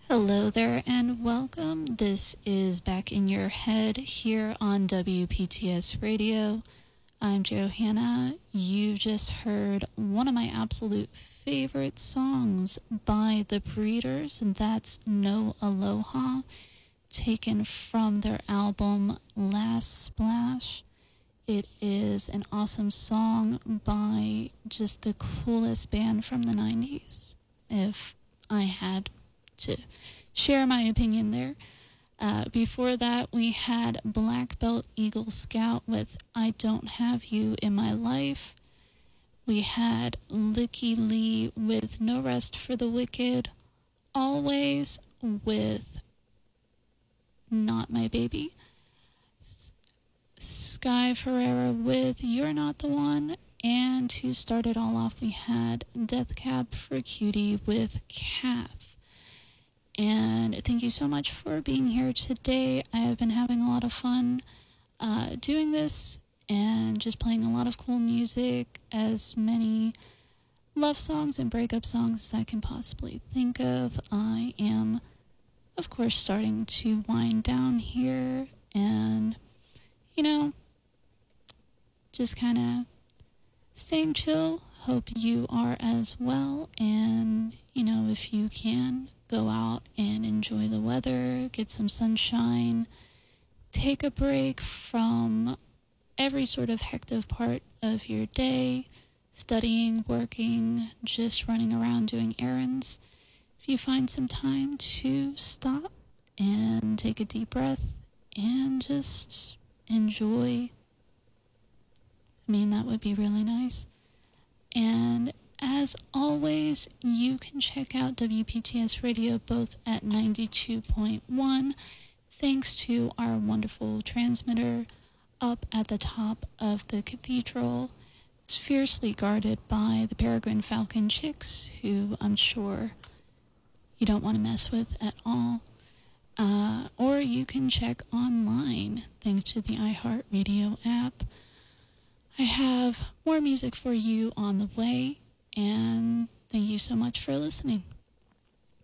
Hello there and welcome. This is Back in Your Head here on WPTS Radio. I'm Johanna. You just heard one of my absolute favorite songs by The Breeders, and that's No Aloha, taken from their album Last Splash. It is an awesome song by just the coolest band from the 90s, if I had to share my opinion there. Before that, we had Black Belt Eagle Scout with I Don't Have You in My Life. We had Licky Lee with No Rest for the Wicked. Always with Not My Baby. Sky Ferreira with You're Not the One. And to start it all off, we had Death Cab for Cutie with Kath. And thank you so much for being here today. I have been having a lot of fun doing this and just playing a lot of cool music, as many love songs and breakup songs as I can possibly think of. I am, of course, starting to wind down here and, just kind of staying chill. Hope you are as well. And, if you can, go out and enjoy the weather, get some sunshine, take a break from every sort of hectic part of your day, studying, working, just running around doing errands. If you find some time to stop and take a deep breath and just enjoy, that would be really nice. And as always, you can check out WPTS Radio both at 92.1, thanks to our wonderful transmitter up at the top of the cathedral. It's fiercely guarded by the Peregrine Falcon chicks, who I'm sure you don't want to mess with at all. Or you can check online, thanks to the iHeartRadio app. I have more music for you on the way, and thank you so much for listening.